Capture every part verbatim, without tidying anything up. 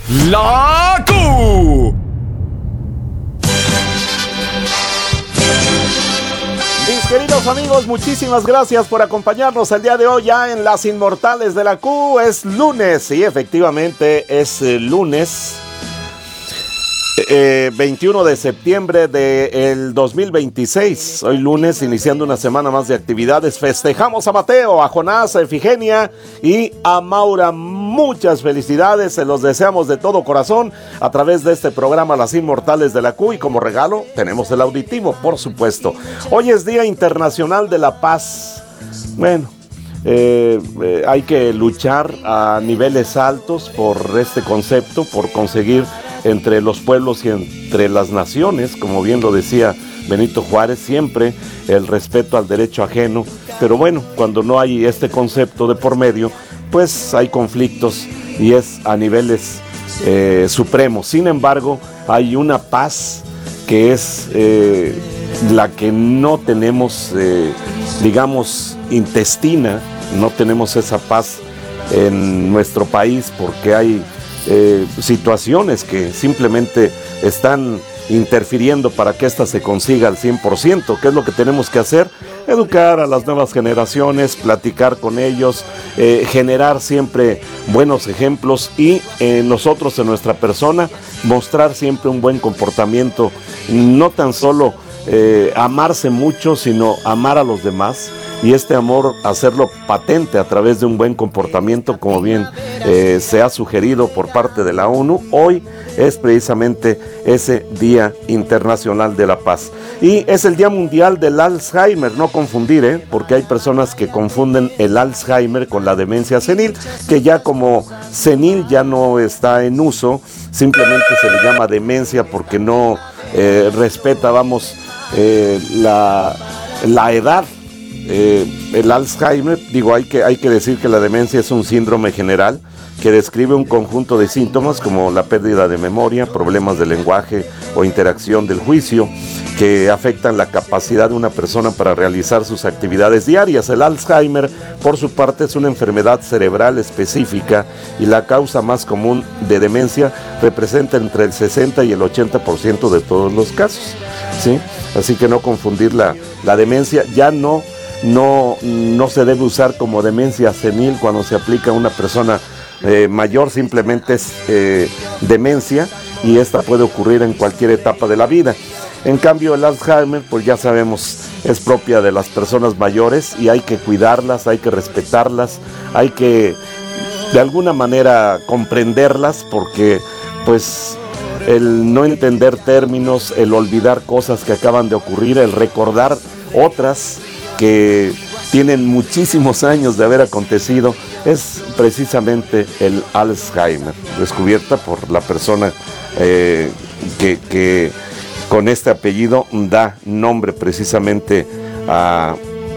La Q. Mis queridos amigos, muchísimas gracias por acompañarnos el día de hoy ya en Las Inmortales de la Q. Es lunes, sí, efectivamente es eh, lunes. Eh, veintiuno de septiembre del dos mil veintiséis, hoy lunes, iniciando una semana más de actividades. Festejamos a Mateo, a Jonás, a Efigenia y a Maura. Muchas felicidades, se los deseamos de todo corazón a través de este programa Las Inmortales de la Q, y como regalo tenemos el auditivo, por supuesto. Hoy es Día Internacional de la Paz. Bueno, eh, eh, hay que luchar a niveles altos por este concepto, por conseguir entre los pueblos y entre las naciones, como bien lo decía Benito Juárez, siempre el respeto al derecho ajeno. Pero bueno, cuando no hay este concepto de por medio, pues hay conflictos y es a niveles eh, supremos. Sin embargo, hay una paz que es eh, la que no tenemos, eh, digamos, intestina, no tenemos esa paz en nuestro país porque hay Eh, situaciones que simplemente están interfiriendo para que ésta se consiga al cien por ciento. ¿Qué es lo que tenemos que hacer? Educar a las nuevas generaciones, platicar con ellos, eh, generar siempre buenos ejemplos y eh, nosotros en nuestra persona mostrar siempre un buen comportamiento, no tan solo eh, amarse mucho, sino amar a los demás. Y este amor, hacerlo patente a través de un buen comportamiento, como bien eh, se ha sugerido por parte de la ONU. Hoy es precisamente ese Día Internacional de la Paz. Y es el Día Mundial del Alzheimer, no confundir, ¿eh? Porque hay personas que confunden el Alzheimer con la demencia senil, que ya como senil ya no está en uso, simplemente se le llama demencia porque no eh, respeta, vamos, eh, la, la edad. Eh, el Alzheimer, digo, hay que, hay que decir que la demencia es un síndrome general que describe un conjunto de síntomas como la pérdida de memoria, problemas de lenguaje o interacción del juicio que afectan la capacidad de una persona para realizar sus actividades diarias. El Alzheimer, por su parte, es una enfermedad cerebral específica y la causa más común de demencia representa entre el sesenta y el ochenta por ciento de todos los casos, ¿sí? Así que no confundir la, la demencia. Ya no No, no se debe usar como demencia senil cuando se aplica a una persona eh, mayor, simplemente es eh, demencia y esta puede ocurrir en cualquier etapa de la vida. En cambio, el Alzheimer, pues ya sabemos, es propia de las personas mayores y hay que cuidarlas, hay que respetarlas, hay que de alguna manera comprenderlas, porque pues el no entender términos, el olvidar cosas que acaban de ocurrir, el recordar otras que tienen muchísimos años de haber acontecido, es precisamente el Alzheimer, descubierta por la persona eh, que, que con este apellido da nombre precisamente a,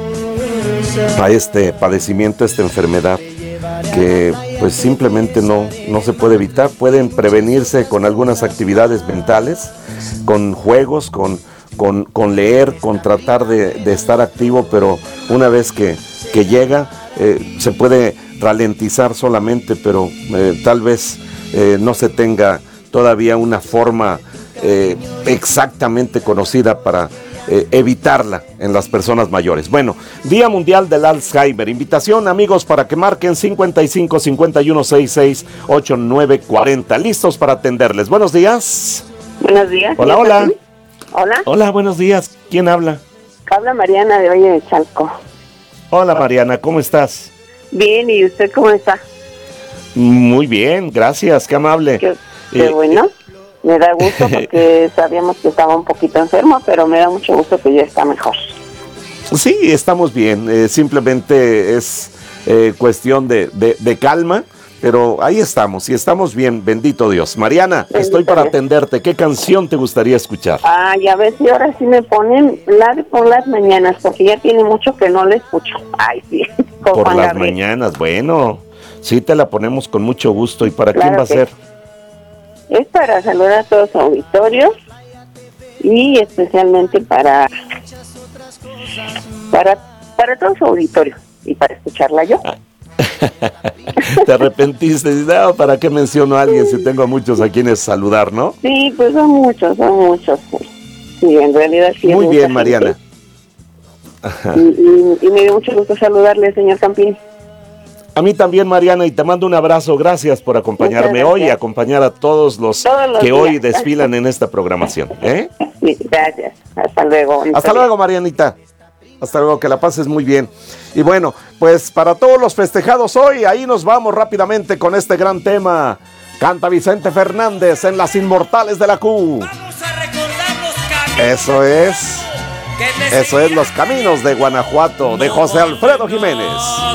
a este padecimiento, a esta enfermedad, que pues simplemente no, no se puede evitar. Pueden prevenirse con algunas actividades mentales, con juegos, con Con, con leer, con tratar de, de estar activo, pero una vez que, que llega, eh, se puede ralentizar solamente, pero eh, tal vez eh, no se tenga todavía una forma eh, exactamente conocida para eh, evitarla en las personas mayores. Bueno, Día Mundial del Alzheimer. Invitación, amigos, para que marquen cincuenta y cinco, cincuenta y uno, sesenta y seis, ochenta y nueve, cuarenta. Listos para atenderles. Buenos días. Buenos días. Hola, hola. Hola. Hola, buenos días. ¿Quién habla? Habla Mariana de Valle de Chalco. Hola, Mariana, ¿cómo estás? Bien, ¿y usted cómo está? Muy bien, gracias, qué amable. Qué, qué eh, bueno, me da gusto porque sabíamos que estaba un poquito enfermo, pero me da mucho gusto que ya está mejor. Sí, estamos bien, eh, simplemente es eh, cuestión de, de, de calma. Pero ahí estamos, y estamos bien, bendito Dios. Mariana, bendito estoy para Dios. Atenderte. ¿Qué canción te gustaría escuchar? Ay, a ver si ahora sí me ponen la de Por las Mañanas, porque ya tiene mucho que no la escucho. Ay, sí. Por Juan las Gabriel. Mañanas, bueno, sí te la ponemos con mucho gusto. ¿Y para claro quién va a ser? Es para saludar a todos los auditorios y especialmente para para, para todos los auditorios y para escucharla yo. Ah. Te arrepentiste. No, ¿para qué menciono a alguien si tengo a muchos a quienes saludar, no? Sí, pues son muchos, son muchos. Sí, en realidad sí. Muy bien, Mariana. Y, y, y me dio mucho gusto saludarle, señor Campín. A mí también, Mariana, y te mando un abrazo. Gracias por acompañarme hoy y acompañar a todos los, todos los que días. Hoy desfilan en esta programación. ¿eh? Sí, gracias. Hasta luego. Hasta luego, Marianita. Hasta luego, que la pases muy bien. Y bueno, pues para todos los festejados hoy, ahí nos vamos rápidamente con este gran tema. Canta Vicente Fernández en Las Inmortales de la Q. Vamos a recordar los caminos. Eso es. Eso es Los Caminos de Guanajuato, de José Alfredo Jiménez.